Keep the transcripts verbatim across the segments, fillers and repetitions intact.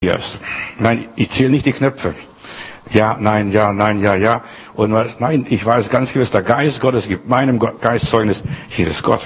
erst. Nein, ich zähle nicht die Knöpfe. Ja, nein, ja, nein, ja, ja. Und was, nein, ich weiß ganz gewiss, der Geist Gottes gibt meinem Geist Zeugnis, hier ist Gott.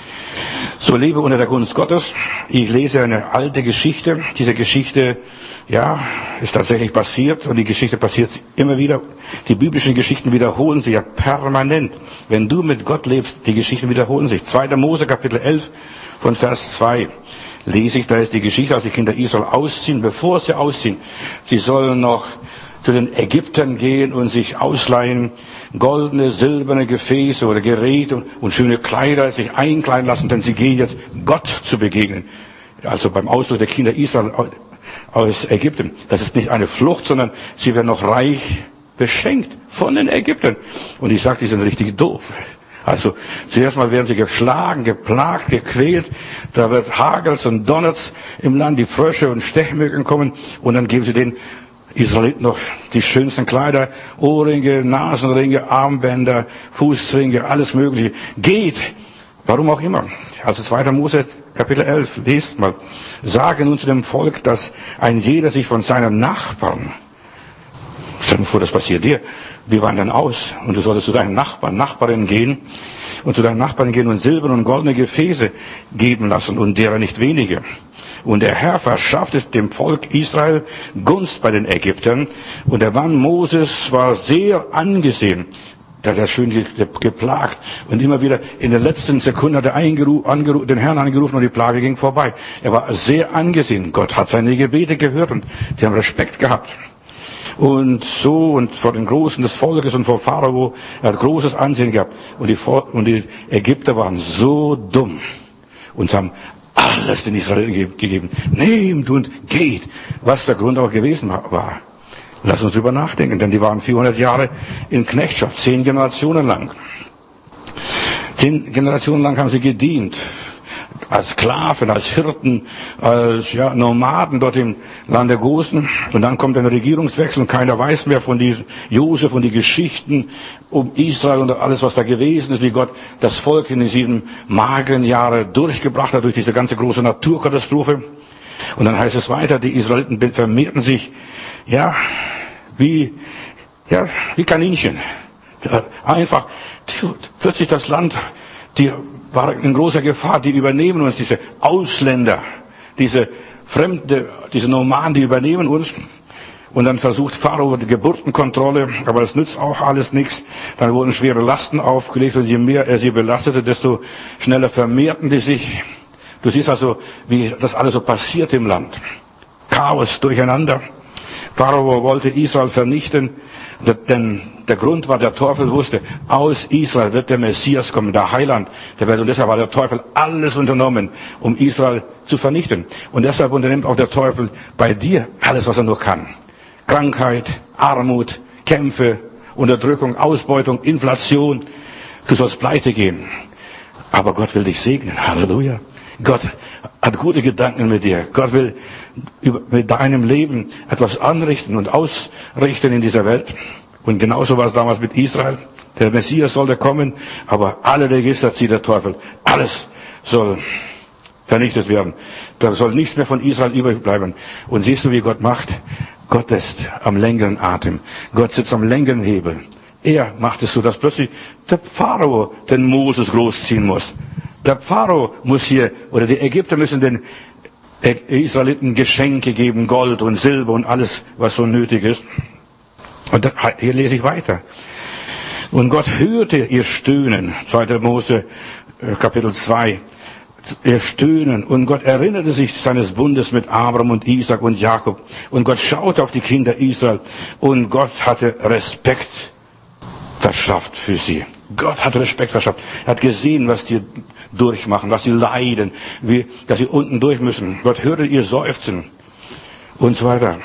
So lebe unter der Gunst Gottes. Ich lese eine alte Geschichte. Diese Geschichte, ja, ist tatsächlich passiert und die Geschichte passiert immer wieder. Die biblischen Geschichten wiederholen sich ja permanent. Wenn du mit Gott lebst, die Geschichten wiederholen sich. zweiter Mose Kapitel elf von Vers zwei lese ich, da ist die Geschichte, als die Kinder Israel ausziehen, bevor sie ausziehen. Sie sollen noch zu den Ägyptern gehen und sich ausleihen, goldene, silberne Gefäße oder Geräte und, und schöne Kleider sich einkleiden lassen, denn sie gehen jetzt Gott zu begegnen. Also beim Ausdruck der Kinder Israel aus Ägypten. Das ist nicht eine Flucht, sondern sie werden noch reich beschenkt von den Ägyptern. Und ich sage, die sind richtig doof. Also zuerst mal werden sie geschlagen, geplagt, gequält. Da wird Hagels und Donnerts im Land, die Frösche und Stechmücken kommen. Und dann geben sie den Israeliten noch die schönsten Kleider, Ohrringe, Nasenringe, Armbänder, Fußringe, alles Mögliche. Geht, warum auch immer. Also zweiter Mose Kapitel elf, lest mal. Sage nun zu dem Volk, dass ein jeder sich von seinem Nachbarn, stell dir vor, das passiert dir, wir wandern aus und du solltest zu deinen Nachbarn, Nachbarinnen gehen und zu deinen Nachbarn gehen und silberne und goldene Gefäße geben lassen und derer nicht wenige. Und der Herr verschafft es dem Volk Israel Gunst bei den Ägyptern. Und der Mann Moses war sehr angesehen. Der hat ja schön geplagt. Und immer wieder in der letzten Sekunde hat er eingerufen, angerufen, den Herrn angerufen und die Plage ging vorbei. Er war sehr angesehen. Gott hat seine Gebete gehört und die haben Respekt gehabt. Und so und vor den Großen des Volkes und vor Pharao, er hat großes Ansehen gehabt. Und die, und die Ägypter waren so dumm und haben alles den Israeliten gegeben. Nehmt und geht. Was der Grund auch gewesen war. Lass uns drüber nachdenken, denn die waren vierhundert Jahre in Knechtschaft, zehn Generationen lang. Zehn Generationen lang haben sie gedient. Als Sklaven, als Hirten, als ja, Nomaden dort im Lande Gosen. Und dann kommt ein Regierungswechsel und keiner weiß mehr von diesem Josef und die Geschichten um Israel und alles, was da gewesen ist, wie Gott das Volk in diesen mageren Jahren durchgebracht hat durch diese ganze große Naturkatastrophe. Und dann heißt es weiter, die Israeliten vermehrten sich, ja, wie, ja, wie Kaninchen. Einfach, die, plötzlich das Land, die war in großer Gefahr, die übernehmen uns, diese Ausländer, diese Fremde, diese Nomaden, die übernehmen uns. Und dann versucht Pharao die Geburtenkontrolle, aber das nützt auch alles nichts. Dann wurden schwere Lasten aufgelegt und je mehr er sie belastete, desto schneller vermehrten die sich. Du siehst also, wie das alles so passiert im Land. Chaos, Durcheinander. Pharao wollte Israel vernichten, denn der Grund war, der Teufel wusste, aus Israel wird der Messias kommen, der Heiland der Welt. Und deshalb hat der Teufel alles unternommen, um Israel zu vernichten. Und deshalb unternimmt auch der Teufel bei dir alles, was er nur kann. Krankheit, Armut, Kämpfe, Unterdrückung, Ausbeutung, Inflation. Du sollst pleite gehen. Aber Gott will dich segnen. Halleluja. Gott hat gute Gedanken mit dir. Gott will mit deinem Leben etwas anrichten und ausrichten in dieser Welt. Und genauso war es damals mit Israel. Der Messias sollte kommen, aber alle Register zieht der Teufel. Alles soll vernichtet werden. Da soll nichts mehr von Israel übrig bleiben. Und siehst du, wie Gott macht? Gott ist am längeren Atem. Gott sitzt am längeren Hebel. Er macht es so, dass plötzlich der Pharao den Moses großziehen muss. Der Pharao muss hier, oder die Ägypter müssen den Israeliten Geschenke geben, Gold und Silber und alles, was so nötig ist. Und hier lese ich weiter. Und Gott hörte ihr Stöhnen, zweiter Mose Kapitel zwei, ihr Stöhnen. Und Gott erinnerte sich seines Bundes mit Abraham und Isaac und Jakob. Und Gott schaute auf die Kinder Israel. Und Gott hatte Respekt verschafft für sie. Gott hat Respekt verschafft. Er hat gesehen, was die durchmachen, was sie leiden, wie, dass sie unten durch müssen. Gott hörte ihr Seufzen und so weiter.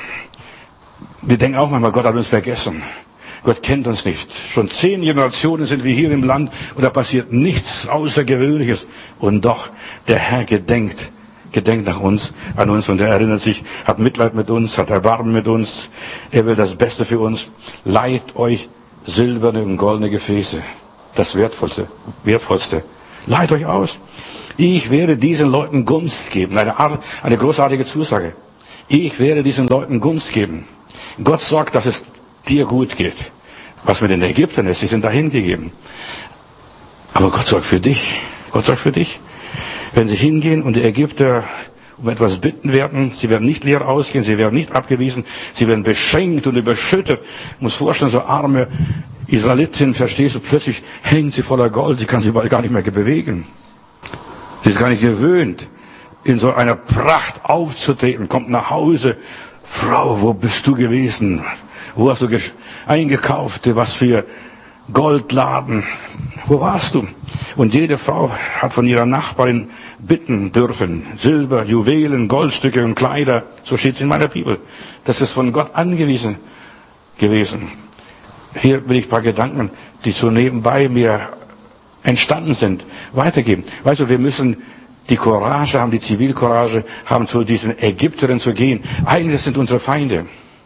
Wir denken auch manchmal, Gott hat uns vergessen. Gott kennt uns nicht. Schon zehn Generationen sind wir hier im Land und da passiert nichts Außergewöhnliches. Und doch, der Herr gedenkt, gedenkt nach uns, an uns und er erinnert sich, hat Mitleid mit uns, hat Erbarmen mit uns. Er will das Beste für uns. Leiht euch silberne und goldene Gefäße. Das Wertvollste, Wertvollste. Leiht euch aus. Ich werde diesen Leuten Gunst geben. Eine, Art, eine großartige Zusage. Ich werde diesen Leuten Gunst geben. Gott sorgt, dass es dir gut geht. Was mit den Ägyptern ist, sie sind dahin gegeben. Aber Gott sorgt für dich. Gott sorgt für dich. Wenn sie hingehen und die Ägypter um etwas bitten werden, sie werden nicht leer ausgehen, sie werden nicht abgewiesen, sie werden beschenkt und überschüttet. Ich muss vorstellen, so arme Israelitin, verstehst du, plötzlich hängt sie voller Gold, die kann sich bald gar nicht mehr bewegen. Sie ist gar nicht gewöhnt, in so einer Pracht aufzutreten, kommt nach Hause. Frau, wo bist du gewesen? Wo hast du eingekauft? Was für Goldladen? Wo warst du? Und jede Frau hat von ihrer Nachbarin bitten dürfen. Silber, Juwelen, Goldstücke und Kleider. So steht es in meiner Bibel. Das ist von Gott angewiesen gewesen. Hier will ich ein paar Gedanken, die so nebenbei mir entstanden sind, weitergeben. Weißt du, wir müssen die Courage haben, die Zivilcourage haben, zu diesen Ägyptern zu gehen. Eigentlich sind unsere Feinde.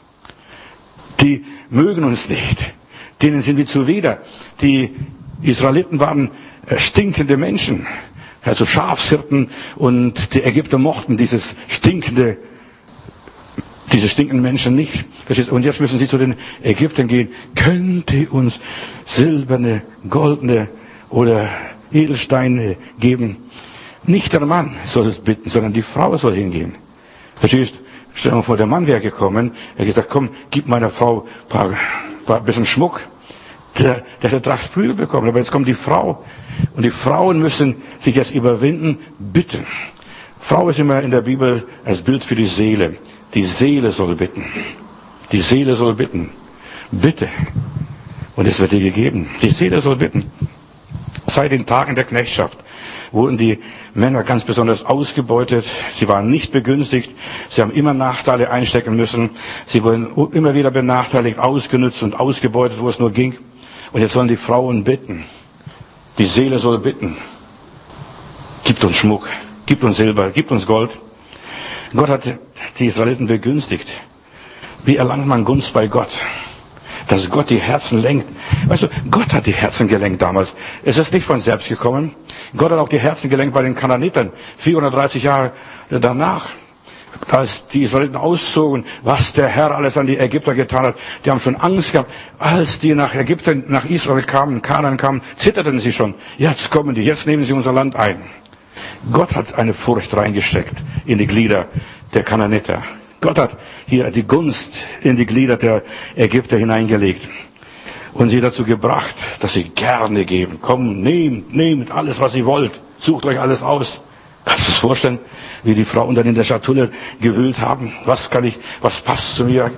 Die mögen uns nicht. Denen sind wir zuwider. Die Israeliten waren stinkende Menschen. Also Schafshirten, und die Ägypter mochten dieses stinkende, diese stinkenden Menschen nicht. Und jetzt müssen sie zu den Ägyptern gehen. Könnt ihr uns silberne, goldene oder Edelsteine geben? Nicht der Mann soll es bitten, sondern die Frau soll hingehen. Verstehst? Stell dir mal vor, der Mann wäre gekommen, er hat gesagt, komm, gib meiner Frau ein paar, paar bisschen Schmuck. Der, der hätte Tracht Prügel bekommen, aber jetzt kommt die Frau. Und die Frauen müssen sich jetzt überwinden, bitten. Frau ist immer in der Bibel als Bild für die Seele. Die Seele soll bitten. Die Seele soll bitten. Bitte. Und es wird dir gegeben. Die Seele soll bitten. Seit den Tagen der Knechtschaft wurden die Männer ganz besonders ausgebeutet. Sie waren nicht begünstigt. Sie haben immer Nachteile einstecken müssen. Sie wurden immer wieder benachteiligt, ausgenutzt und ausgebeutet, wo es nur ging. Und jetzt sollen die Frauen bitten. Die Seele soll bitten. Gibt uns Schmuck, gibt uns Silber, gibt uns Gold. Gott hat die Israeliten begünstigt. Wie erlangt man Gunst bei Gott? Dass Gott die Herzen lenkt. Weißt du, Gott hat die Herzen gelenkt damals. Es ist nicht von selbst gekommen. Gott hat auch die Herzen gelenkt bei den Kananitern. vierhundertdreißig Jahre danach, als die Israeliten auszogen, was der Herr alles an die Ägypter getan hat. Die haben schon Angst gehabt. Als die nach Ägypten, nach Israel kamen, Kanaan kamen, zitterten sie schon. Jetzt kommen die, jetzt nehmen sie unser Land ein. Gott hat eine Furcht reingesteckt in die Glieder der Kananiter. Gott hat hier die Gunst in die Glieder der Ägypter hineingelegt und sie dazu gebracht, dass sie gerne geben. Komm, nehmt, nehmt alles, was ihr wollt. Sucht euch alles aus. Kannst du es vorstellen, wie die Frauen dann in der Schatulle gewühlt haben? Was kann ich, was passt zu mir?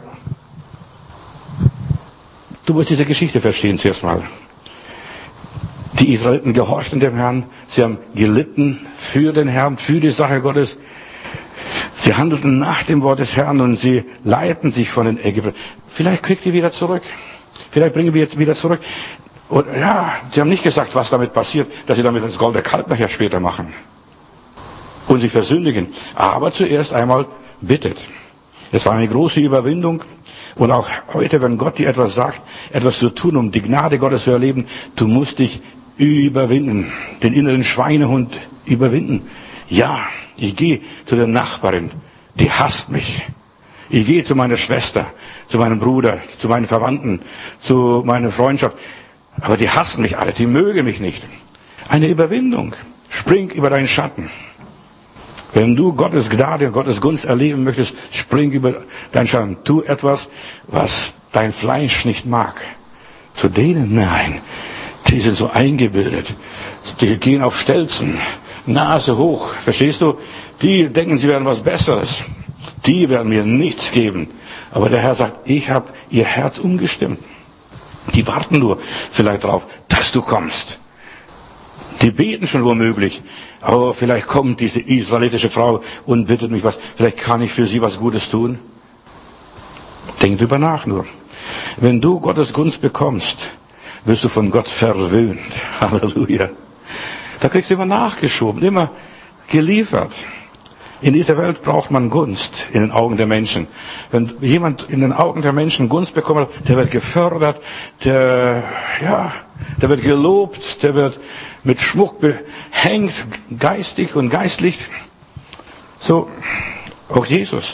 Du musst diese Geschichte verstehen zuerst mal. Die Israeliten gehorchten dem Herrn. Sie haben gelitten für den Herrn, für die Sache Gottes. Sie handelten nach dem Wort des Herrn und sie leiten sich von den Ägyptern. Vielleicht kriegt ihr wieder zurück. Vielleicht bringen wir jetzt wieder zurück. Und ja, sie haben nicht gesagt, was damit passiert, dass sie damit das goldene Kalb nachher später machen. Und sich versündigen. Aber zuerst einmal bittet. Es war eine große Überwindung. Und auch heute, wenn Gott dir etwas sagt, etwas zu tun, um die Gnade Gottes zu erleben, du musst dich überwinden. Den inneren Schweinehund überwinden. Ja, ich gehe zu der Nachbarin, die hasst mich. Ich gehe zu meiner Schwester, zu meinem Bruder, zu meinen Verwandten, zu meiner Freundschaft. Aber die hassen mich alle, die mögen mich nicht. Eine Überwindung. Spring über deinen Schatten. Wenn du Gottes Gnade und Gottes Gunst erleben möchtest, spring über deinen Schatten. Tu etwas, was dein Fleisch nicht mag. Zu denen, nein, die sind so eingebildet. Die gehen auf Stelzen. Nase hoch, verstehst du? Die denken, sie werden was Besseres. Die werden mir nichts geben. Aber der Herr sagt, ich habe ihr Herz umgestimmt. Die warten nur vielleicht darauf, dass du kommst. Die beten schon womöglich. Aber vielleicht kommt diese israelitische Frau und bittet mich was. Vielleicht kann ich für sie was Gutes tun. Denk drüber nach nur. Wenn du Gottes Gunst bekommst, wirst du von Gott verwöhnt. Halleluja. Da kriegst du immer nachgeschoben, immer geliefert. In dieser Welt braucht man Gunst in den Augen der Menschen. Wenn jemand in den Augen der Menschen Gunst bekommt, der wird gefördert, der, ja, der wird gelobt, der wird mit Schmuck behängt, geistig und geistlich. So, auch Jesus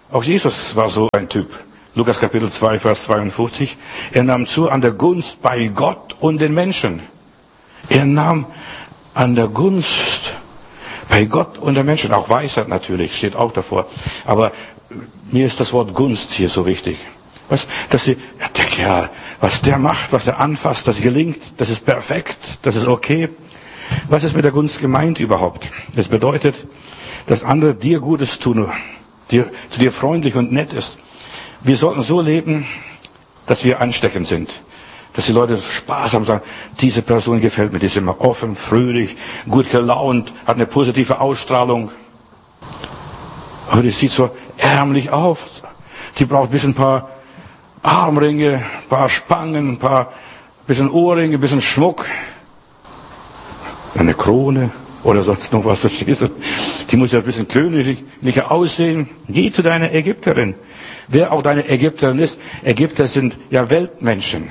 Auch Jesus war so ein Typ. Lukas Kapitel zwei, Vers zweiundfünfzig. Er nahm zu an der Gunst bei Gott und den Menschen. Er nahm an der Gunst bei Gott und den Menschen. Auch Weisheit natürlich, steht auch davor. Aber mir ist das Wort Gunst hier so wichtig. Was, dass sie, ja, der Kerl, was der macht, was er anfasst, das gelingt, das ist perfekt, das ist okay. Was ist mit der Gunst gemeint überhaupt? Das bedeutet, dass andere dir Gutes tun, dir, zu dir freundlich und nett ist. Wir sollten so leben, dass wir ansteckend sind. Dass die Leute Spaß haben und sagen, diese Person gefällt mir, die ist immer offen, fröhlich, gut gelaunt, hat eine positive Ausstrahlung. Aber die sieht so ärmlich auf. Die braucht ein bisschen ein paar Armringe, ein paar Spangen, ein paar bisschen Ohrringe, ein bisschen Schmuck. Eine Krone oder sonst noch was, verstehst du? Die muss ja ein bisschen königlicher aussehen. Geh zu deiner Ägypterin. Wer auch deine Ägypterin ist, Ägypter sind ja Weltmenschen.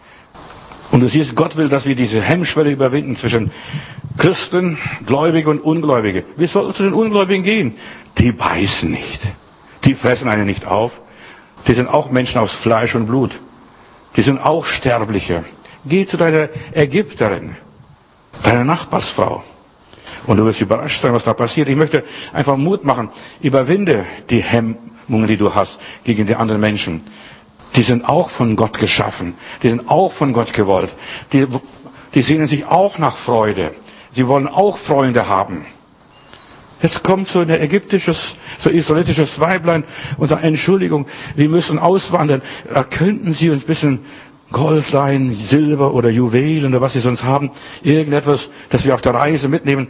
Und du siehst, Gott will, dass wir diese Hemmschwelle überwinden zwischen Christen, Gläubige und Ungläubige. Wir sollten zu den Ungläubigen gehen. Die beißen nicht. Die fressen einen nicht auf. Die sind auch Menschen aus Fleisch und Blut. Die sind auch Sterbliche. Geh zu deiner Ägypterin, deiner Nachbarsfrau. Und du wirst überrascht sein, was da passiert. Ich möchte einfach Mut machen. Überwinde die Hemmungen, die du hast gegen die anderen Menschen. Die sind auch von Gott geschaffen. Die sind auch von Gott gewollt. Die, die sehnen sich auch nach Freude. Sie wollen auch Freunde haben. Jetzt kommt so ein ägyptisches, so israelitisches Weiblein und sagt, Entschuldigung, wir müssen auswandern. Da könnten Sie uns ein bisschen Gold leihen, Silber oder Juwelen oder was Sie sonst haben. Irgendetwas, das wir auf der Reise mitnehmen.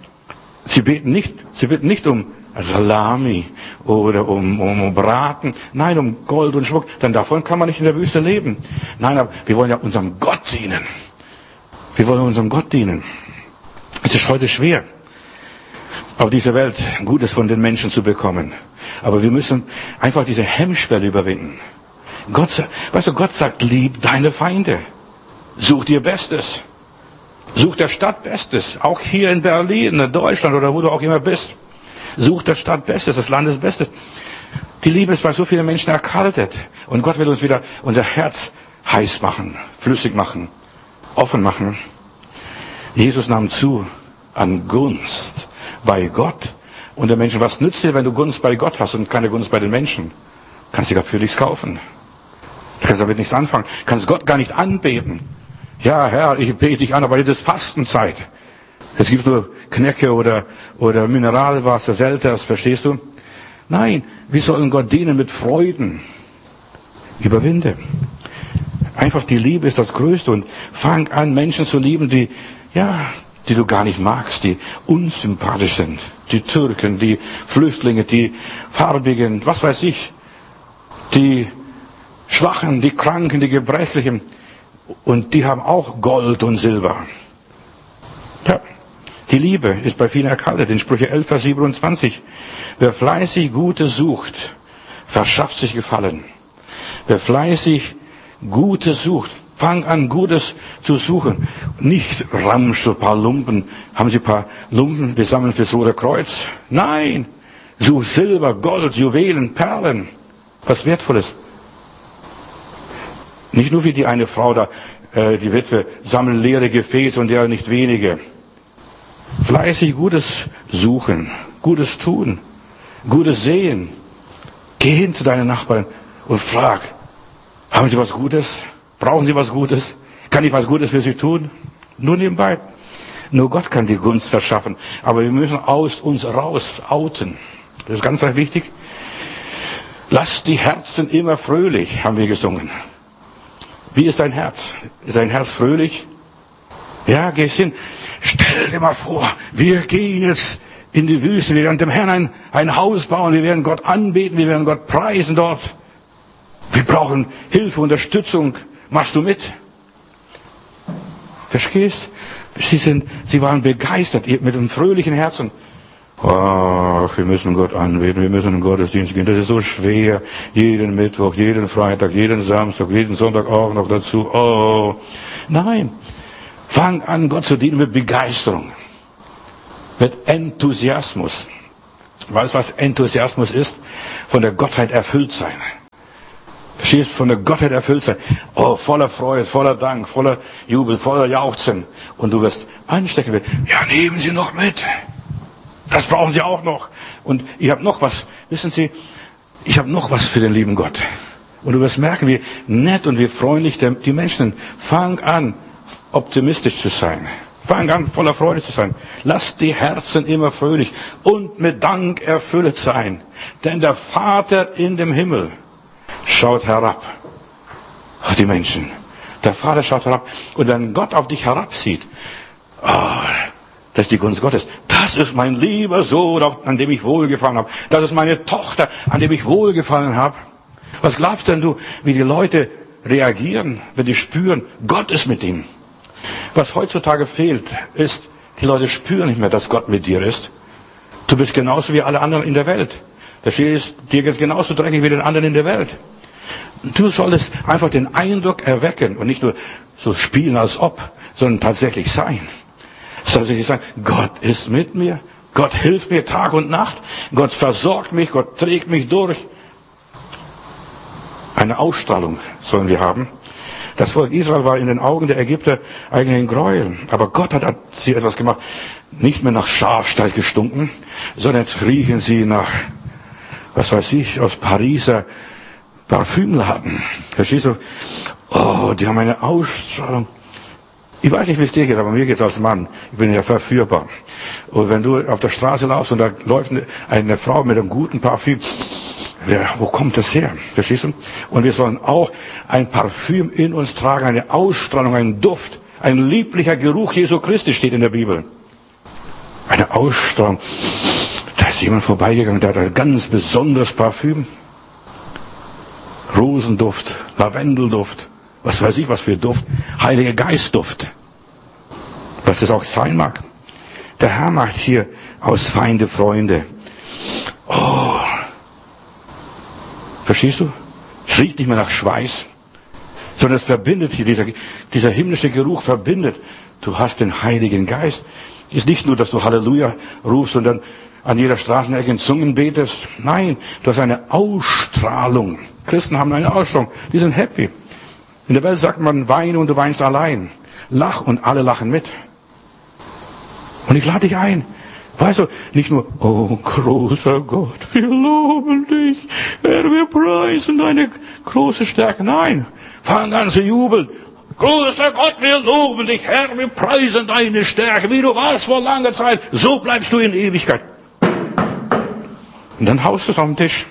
Sie beten nicht, sie beten nicht um Salami oder um, um, um Braten. Nein, um Gold und Schmuck. Denn davon kann man nicht in der Wüste leben. Nein, aber wir wollen ja unserem Gott dienen. Wir wollen unserem Gott dienen. Es ist heute schwer, auf dieser Welt Gutes von den Menschen zu bekommen. Aber wir müssen einfach diese Hemmschwelle überwinden. Gott, weißt du, Gott sagt, lieb deine Feinde. Such dir Bestes. Such der Stadt Bestes. Auch hier in Berlin, in Deutschland oder wo du auch immer bist. Such der Stadt Bestes, des Landes Bestes. Die Liebe ist bei so vielen Menschen erkaltet. Und Gott will uns wieder unser Herz heiß machen, flüssig machen, offen machen. Jesus nahm zu an Gunst bei Gott und den Menschen. Was nützt dir, wenn du Gunst bei Gott hast und keine Gunst bei den Menschen? Kannst dir gar für nichts kaufen. Du kannst damit nichts anfangen. Du kannst Gott gar nicht anbeten. Ja, Herr, ich bete dich an, aber jetzt ist Fastenzeit. Es gibt nur Knecke oder, oder Mineralwasser, Selters, verstehst du? Nein, wir sollen Gott dienen mit Freuden. Überwinde. Einfach die Liebe ist das Größte und fang an, Menschen zu lieben, die, ja, die du gar nicht magst, die unsympathisch sind. Die Türken, die Flüchtlinge, die Farbigen, was weiß ich, die Schwachen, die Kranken, die Gebrechlichen. Und die haben auch Gold und Silber. Ja, die Liebe ist bei vielen erkaltet. In Sprüche elf, Vers siebenundzwanzig. Wer fleißig Gutes sucht, verschafft sich Gefallen. Wer fleißig Gutes sucht, fang an, Gutes zu suchen. Nicht Ramschel, ein paar Lumpen. Haben Sie ein paar Lumpen? Wir sammeln fürs Rote Kreuz. Nein! Such Silber, Gold, Juwelen, Perlen. Was Wertvolles. Nicht nur wie die eine Frau da, äh, die Witwe, sammeln leere Gefäße und ja nicht wenige. Fleißig Gutes suchen, Gutes tun, Gutes sehen. Geh hin zu deinen Nachbarn und frag, haben Sie was Gutes? Brauchen Sie was Gutes? Kann ich was Gutes für Sie tun? Nur nebenbei. Nur Gott kann die Gunst verschaffen. Aber wir müssen aus uns raus outen. Das ist ganz, ganz wichtig. Lasst die Herzen immer fröhlich, haben wir gesungen. Wie ist dein Herz? Ist dein Herz fröhlich? Ja, gehst hin. Stell dir mal vor, wir gehen jetzt in die Wüste, wir werden dem Herrn ein, ein Haus bauen, wir werden Gott anbeten, wir werden Gott preisen dort. Wir brauchen Hilfe, Unterstützung. Machst du mit? Verstehst? Sie sind, sie waren begeistert mit einem fröhlichen Herzen. Ach, wir müssen Gott anbeten, wir müssen in den Gottesdienst gehen. Das ist so schwer. Jeden Mittwoch, jeden Freitag, jeden Samstag, jeden Sonntag auch noch dazu. Oh, nein. Fang an, Gott zu dienen mit Begeisterung. Mit Enthusiasmus. Weißt du, was Enthusiasmus ist? Von der Gottheit erfüllt sein. Verstehst du? Von der Gottheit erfüllt sein. Oh, voller Freude, voller Dank, voller Jubel, voller Jauchzen. Und du wirst anstecken werden. Ja, nehmen Sie noch mit. Das brauchen Sie auch noch. Und ich habe noch was. Wissen Sie, ich habe noch was für den lieben Gott. Und du wirst merken, wie nett und wie freundlich die Menschen sind. Fang an, optimistisch zu sein. Fang an, voller Freude zu sein. Lass die Herzen immer fröhlich und mit Dank erfüllt sein. Denn der Vater in dem Himmel schaut herab auf die Menschen. Der Vater schaut herab. Und wenn Gott auf dich herabsieht, oh, das ist die Gunst Gottes. Das ist mein lieber Sohn, an dem ich wohlgefallen habe. Das ist meine Tochter, an dem ich wohlgefallen habe. Was glaubst denn du, wie die Leute reagieren, wenn die spüren, Gott ist mit ihm? Was heutzutage fehlt, ist, die Leute spüren nicht mehr, dass Gott mit dir ist. Du bist genauso wie alle anderen in der Welt. Verstehst du? Dir geht es genauso dreckig wie den anderen in der Welt. Du solltest einfach den Eindruck erwecken und nicht nur so spielen als ob, sondern tatsächlich sein. Tatsächlich sagen, Gott ist mit mir, Gott hilft mir Tag und Nacht, Gott versorgt mich, Gott trägt mich durch. Eine Ausstrahlung sollen wir haben. Das Volk Israel war in den Augen der Ägypter eigentlich ein Gräuel. Aber Gott hat sie etwas gemacht. Nicht mehr nach Schafstall gestunken, sondern jetzt riechen sie nach, was weiß ich, aus Pariser Parfümladen. Verstehst du? Oh, die haben eine Ausstrahlung. Ich weiß nicht, wie es dir geht, aber mir geht es als Mann. Ich bin ja verführbar. Und wenn du auf der Straße laufst und da läuft eine Frau mit einem guten Parfüm, ja, wo kommt das her? Verstehst du? Und wir sollen auch ein Parfüm in uns tragen, eine Ausstrahlung, einen Duft, ein lieblicher Geruch Jesu Christi steht in der Bibel. Eine Ausstrahlung. Da ist jemand vorbeigegangen, der hat ein ganz besonderes Parfüm. Rosenduft, Lavendelduft, was weiß ich, was für Duft, Heiliger Geistduft. Was es auch sein mag. Der Herr macht hier aus Feinde Freunde. Oh. Verstehst du? Es riecht nicht mehr nach Schweiß, sondern es verbindet hier, dieser, dieser himmlische Geruch verbindet. Du hast den Heiligen Geist. Es ist nicht nur, dass du Halleluja rufst und dann an jeder Straßenecke in Zungen betest. Nein, du hast eine Ausstrahlung. Christen haben eine Ausstrahlung. Die sind happy. In der Welt sagt man, weine und du weinst allein. Lach und alle lachen mit. Und ich lade dich ein. Weißt du, nicht nur, oh großer Gott, wir loben dich, Herr, wir preisen deine große Stärke. Nein, fang an zu jubeln. Großer Gott, wir loben dich, Herr, wir preisen deine Stärke, wie du warst vor langer Zeit, so bleibst du in Ewigkeit. Und dann haust du es auf den Tisch.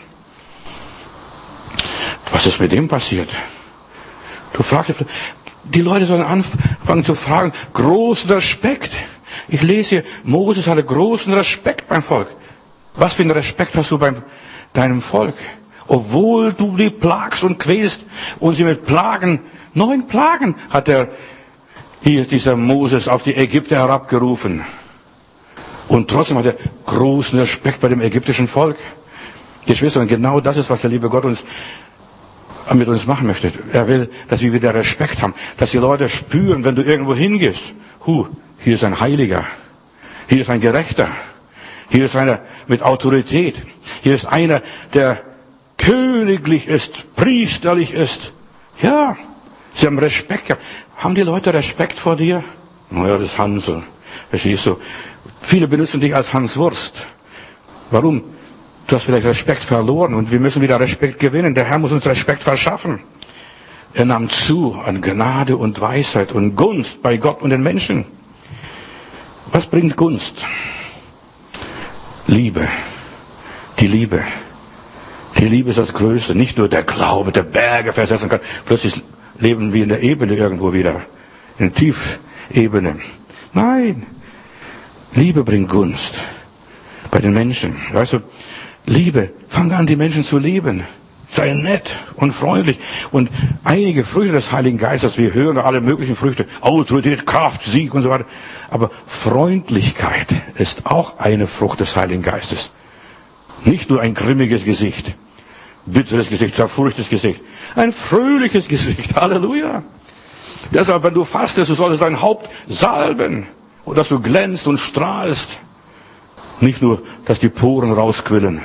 Was ist mit dem passiert? Du fragst, die Leute sollen anfangen zu fragen, großen Respekt. Ich lese hier, Moses hatte großen Respekt beim Volk. Was für einen Respekt hast du bei deinem Volk? Obwohl du die plagst und quälst und sie mit Plagen, neun Plagen hat er hier, dieser Moses, auf die Ägypter herabgerufen. Und trotzdem hat er großen Respekt bei dem ägyptischen Volk. Geschwister, und genau das ist, was der liebe Gott uns mit uns machen möchte. Er will, dass wir wieder Respekt haben, dass die Leute spüren, wenn du irgendwo hingehst, hu, hier ist ein Heiliger, hier ist ein Gerechter, hier ist einer mit Autorität, hier ist einer, der königlich ist, priesterlich ist. Ja, sie haben Respekt gehabt. Haben die Leute Respekt vor dir? Naja, das ist Hansel. Verstehst du? Viele benutzen dich als Hans Wurst. Warum? Du hast vielleicht Respekt verloren und wir müssen wieder Respekt gewinnen. Der Herr muss uns Respekt verschaffen. Er nahm zu an Gnade und Weisheit und Gunst bei Gott und den Menschen. Was bringt Gunst? Liebe. Die Liebe. Die Liebe ist das Größte. Nicht nur der Glaube, der Berge versetzen kann. Plötzlich leben wir in der Ebene irgendwo wieder. In der Tiefebene. Nein. Liebe bringt Gunst. Bei den Menschen. Weißt du, Liebe. Fang an, die Menschen zu lieben. Sei nett und freundlich. Und einige Früchte des Heiligen Geistes, wir hören alle möglichen Früchte, Autorität, Kraft, Sieg und so weiter. Aber Freundlichkeit ist auch eine Frucht des Heiligen Geistes. Nicht nur ein grimmiges Gesicht, bitteres Gesicht, zerfurchtes Gesicht. Ein fröhliches Gesicht. Halleluja. Deshalb, wenn du fastest, du solltest dein Haupt salben. Und dass du glänzt und strahlst. Nicht nur, dass die Poren rausquillen.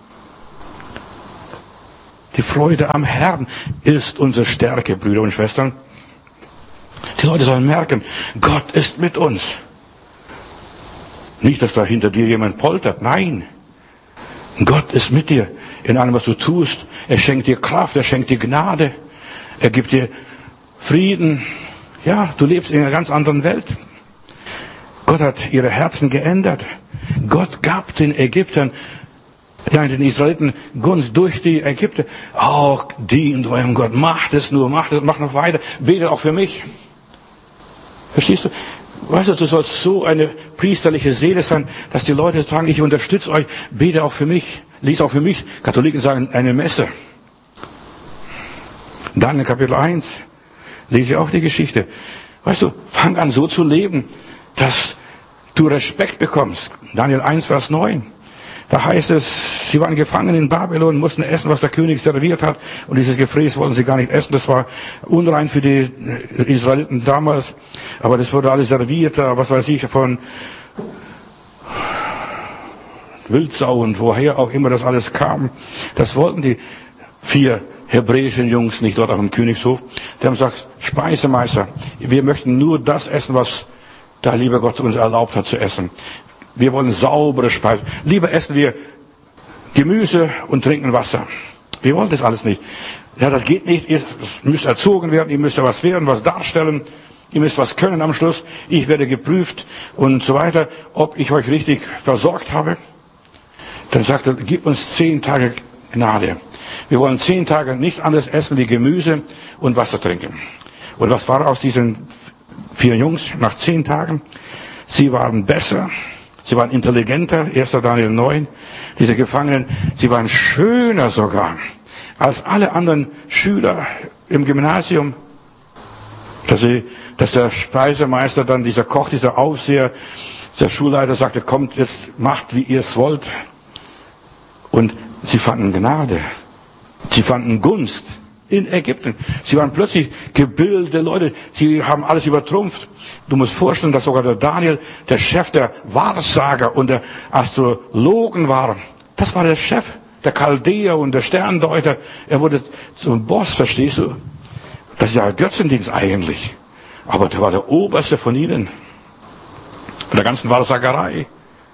Die Freude am Herrn ist unsere Stärke, Brüder und Schwestern. Die Leute sollen merken, Gott ist mit uns. Nicht, dass da hinter dir jemand poltert. Nein. Gott ist mit dir in allem, was du tust. Er schenkt dir Kraft, er schenkt dir Gnade. Er gibt dir Frieden. Ja, du lebst in einer ganz anderen Welt. Gott hat ihre Herzen geändert. Gott gab den Ägyptern, ja, den Israeliten Gunst durch die Ägypter. Auch dient eurem Gott. Macht es nur, macht es, macht noch weiter. Betet auch für mich. Verstehst du? Weißt du, du sollst so eine priesterliche Seele sein, dass die Leute sagen, ich unterstütze euch, bete auch für mich, lies auch für mich. Katholiken sagen, eine Messe. Dann in Kapitel eins lese ich auch die Geschichte. Weißt du, fang an so zu leben, dass du Respekt bekommst. Daniel eins, Vers neun. Da heißt es, sie waren gefangen in Babylon, mussten essen, was der König serviert hat. Und dieses Gefräß wollten sie gar nicht essen. Das war unrein für die Israeliten damals. Aber das wurde alles serviert, was weiß ich, von Wildsau und woher auch immer das alles kam. Das wollten die vier hebräischen Jungs nicht dort auf dem Königshof. Die haben gesagt, Speisemeister, wir möchten nur das essen, was der liebe Gott uns erlaubt hat zu essen. Wir wollen saubere Speisen. Lieber essen wir Gemüse und trinken Wasser. Wir wollen das alles nicht. Ja, das geht nicht. Ihr müsst erzogen werden, ihr müsst ja was werden, was darstellen. Ihr müsst was können am Schluss. Ich werde geprüft und so weiter, ob ich euch richtig versorgt habe. Dann sagt er, gib uns zehn Tage Gnade. Wir wollen zehn Tage nichts anderes essen wie Gemüse und Wasser trinken. Und was war aus diesen vier Jungs nach zehn Tagen? Sie waren besser. Sie waren intelligenter, erster Daniel neun, diese Gefangenen, sie waren schöner sogar als alle anderen Schüler im Gymnasium. Dass, sie, dass der Speisemeister, dann dieser Koch, dieser Aufseher, der Schulleiter sagte, kommt, jetzt macht, wie ihr es wollt. Und sie fanden Gnade, sie fanden Gunst in Ägypten. Sie waren plötzlich gebildete Leute, sie haben alles übertrumpft. Du musst vorstellen, dass sogar der Daniel, der Chef der Wahrsager und der Astrologen war. Das war der Chef, der Chaldäer und der Sterndeuter. Er wurde zum Boss, verstehst du? Das ist ja Götzendienst eigentlich. Aber der war der Oberste von ihnen. Von der ganzen Wahrsagerei.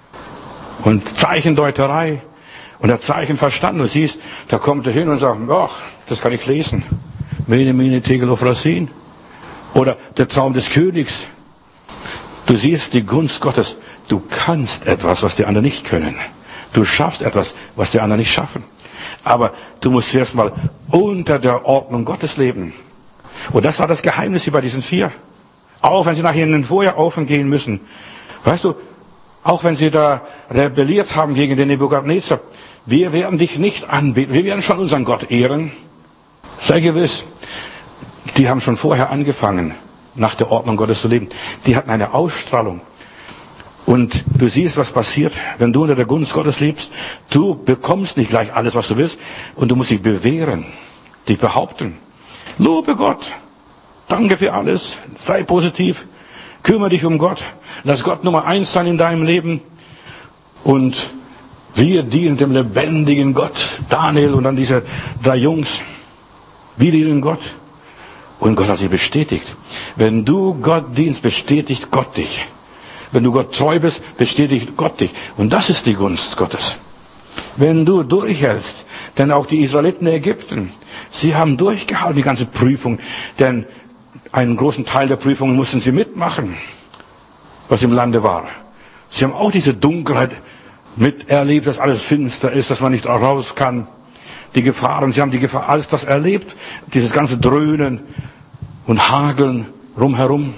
Und Zeichendeuterei. Und der Zeichen verstanden. Du siehst, da kommt er hin und sagt, ach, das kann ich lesen. Mene, mene, tegelophrasin. Oder der Traum des Königs. Du siehst die Gunst Gottes. Du kannst etwas, was die anderen nicht können. Du schaffst etwas, was die anderen nicht schaffen. Aber du musst erst mal unter der Ordnung Gottes leben. Und das war das Geheimnis hier bei diesen vier. Auch wenn sie nachher in den Feuerofen gehen müssen. Weißt du, auch wenn sie da rebelliert haben gegen den Nebukadnezar. Wir werden dich nicht anbeten. Wir werden schon unseren Gott ehren. Sei gewiss. Die haben schon vorher angefangen, nach der Ordnung Gottes zu leben. Die hatten eine Ausstrahlung. Und du siehst, was passiert, wenn du unter der Gunst Gottes lebst. Du bekommst nicht gleich alles, was du willst. Und du musst dich bewähren, dich behaupten. Lobe Gott. Danke für alles. Sei positiv. Kümmere dich um Gott. Lass Gott Nummer eins sein in deinem Leben. Und wir dienen dem lebendigen Gott. Daniel und dann diese drei Jungs. Wir dienen Gott. Und Gott hat sie bestätigt. Wenn du Gott dienst, bestätigt Gott dich. Wenn du Gott treu bist, bestätigt Gott dich. Und das ist die Gunst Gottes. Wenn du durchhältst, denn auch die Israeliten in Ägypten, sie haben durchgehalten, die ganze Prüfung. Denn einen großen Teil der Prüfungen mussten sie mitmachen, was im Lande war. Sie haben auch diese Dunkelheit miterlebt, dass alles finster ist, dass man nicht raus kann. Die Gefahren, sie haben die Gefahr, alles das erlebt, dieses ganze Dröhnen und Hageln rumherum.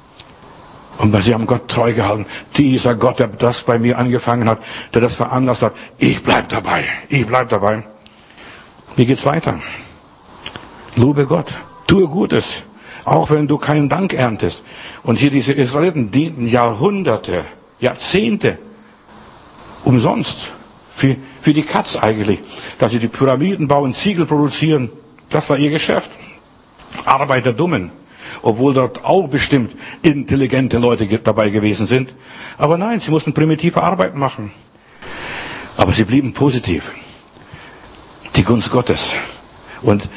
Und sie haben Gott treu gehalten. Dieser Gott, der das bei mir angefangen hat, der das veranlasst hat, ich bleib dabei, ich bleib dabei. Wie geht's weiter? Lobe Gott, tue Gutes, auch wenn du keinen Dank erntest. Und hier diese Israeliten dienten Jahrhunderte, Jahrzehnte umsonst. Für, für die Katz eigentlich. Dass sie die Pyramiden bauen, Ziegel produzieren. Das war ihr Geschäft. Arbeit der Dummen. Obwohl dort auch bestimmt intelligente Leute dabei gewesen sind. Aber nein, sie mussten primitive Arbeit machen. Aber sie blieben positiv. Die Gunst Gottes. Und